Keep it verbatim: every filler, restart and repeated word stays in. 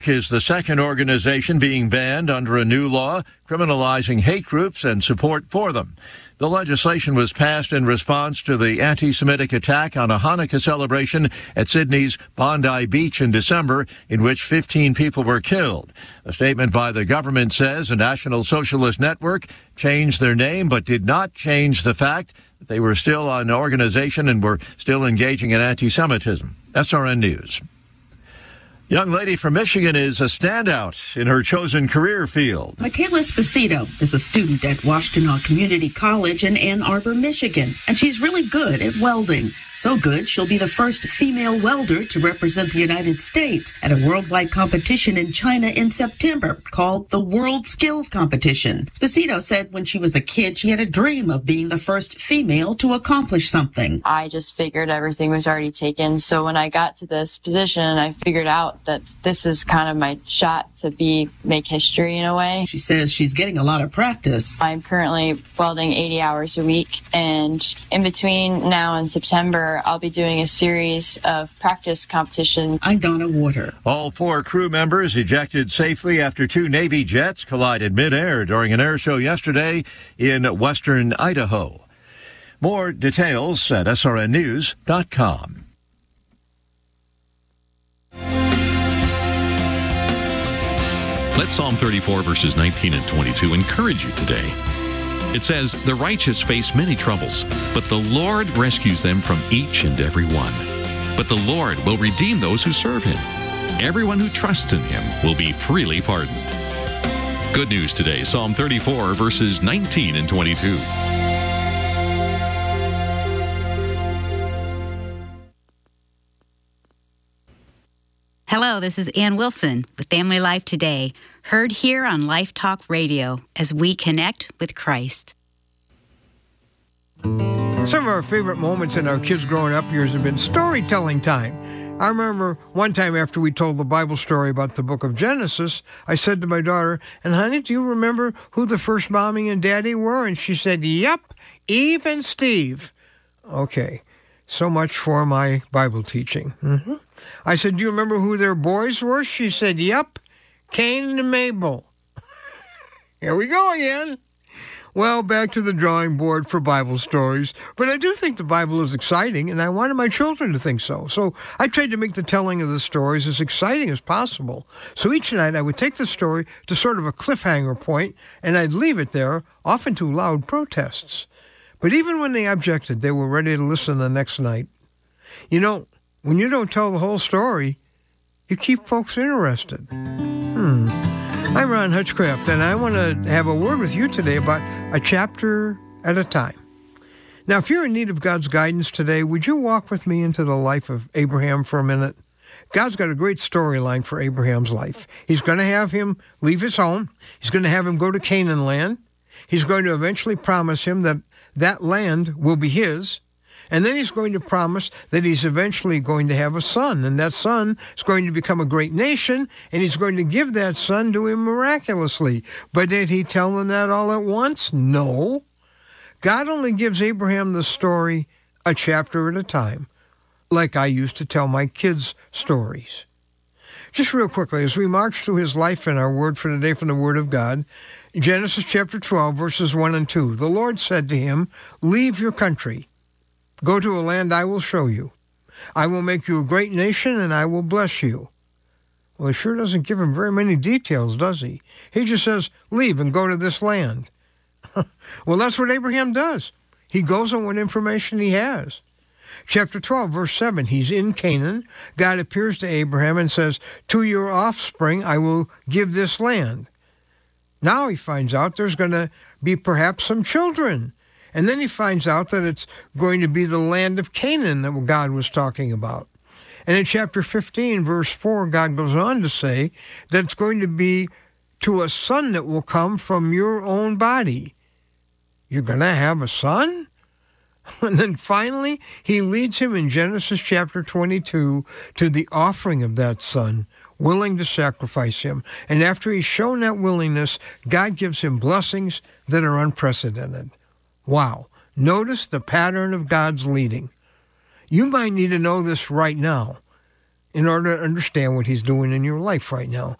is the second organization being banned under a new law criminalizing hate groups and support for them. The legislation was passed in response to the anti-Semitic attack on a Hanukkah celebration at Sydney's Bondi Beach in December, in which fifteen people were killed. A statement by the government says the National Socialist Network changed their name but did not change the fact that they were still an organization and were still engaging in anti-Semitism. S R N News. Young lady from Michigan is a standout in her chosen career field. Michaela Esposito is a student at Washtenaw Community College in Ann Arbor, Michigan, and she's really good at welding. So good, she'll be the first female welder to represent the United States at a worldwide competition in China in September called the World Skills Competition. Esposito said when she was a kid, she had a dream of being the first female to accomplish something. I just figured everything was already taken. So when I got to this position, I figured out that this is kind of my shot to be make history in a way. She says she's getting a lot of practice. I'm currently welding eighty hours a week, and in between now and September, I'll be doing a series of practice competitions. I'm Donna Water. All four crew members ejected safely after two Navy jets collided midair during an air show yesterday in western Idaho. More details at S R N news dot com. Let Psalm thirty-four, verses nineteen and twenty-two encourage you today. It says, "The righteous face many troubles, but the Lord rescues them from each and every one. But the Lord will redeem those who serve him. Everyone who trusts in him will be freely pardoned." Good news today, Psalm thirty-four, verses nineteen and twenty-two. Hello, this is Ann Wilson with Family Life Today, heard here on Life Talk Radio as we connect with Christ. Some of our favorite moments in our kids' growing up years have been storytelling time. I remember one time after we told the Bible story about the book of Genesis, I said to my daughter, "And honey, do you remember who the first mommy and daddy were?" And she said, "Yep, Eve and Steve." Okay, so much for my Bible teaching. Mm-hmm. I said, "Do you remember who their boys were?" She said, "Yep, Cain and Mabel." Here we go again. Well, back to the drawing board for Bible stories. But I do think the Bible is exciting, and I wanted my children to think so. So I tried to make the telling of the stories as exciting as possible. So each night I would take the story to sort of a cliffhanger point, and I'd leave it there, often to loud protests. But even when they objected, they were ready to listen the next night. You know, when you don't tell the whole story, you keep folks interested. Hmm. I'm Ron Hutchcraft, and I want to have a word with you today about a chapter at a time. Now, if you're in need of God's guidance today, would you walk with me into the life of Abraham for a minute? God's got a great storyline for Abraham's life. He's going to have him leave his home. He's going to have him go to Canaan land. He's going to eventually promise him that that land will be his. And then he's going to promise that he's eventually going to have a son, and that son is going to become a great nation, and he's going to give that son to him miraculously. But did he tell them that all at once? No. God only gives Abraham the story a chapter at a time, like I used to tell my kids' stories. Just real quickly, as we march through his life and our word for today from the Word of God, Genesis chapter twelve, verses one and two, the Lord said to him, "Leave your country. Go to a land I will show you. I will make you a great nation, and I will bless you." Well, he sure doesn't give him very many details, does he? He just says, leave and go to this land. Well, that's what Abraham does. He goes on what information he has. Chapter twelve, verse seven, he's in Canaan. God appears to Abraham and says, "To your offspring I will give this land." Now he finds out there's going to be perhaps some children. And then he finds out that it's going to be the land of Canaan that God was talking about. And in chapter fifteen, verse four, God goes on to say that it's going to be to a son that will come from your own body. You're going to have a son? And then finally, he leads him in Genesis chapter twenty-two to the offering of that son, willing to sacrifice him. And after he's shown that willingness, God gives him blessings that are unprecedented. Wow. Notice the pattern of God's leading. You might need to know this right now. in order to understand what he's doing in your life right now.